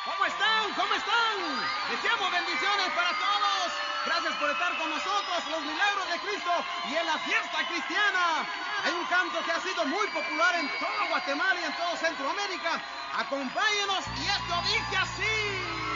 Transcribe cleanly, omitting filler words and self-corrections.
¿Cómo están? ¿Cómo están? Deseamos bendiciones para todos. Gracias por estar con nosotros, los milagros de Cristo y en la fiesta cristiana. Hay un canto que ha sido muy popular en todo Guatemala y en todo Centroamérica. Acompáñenos y esto dice así.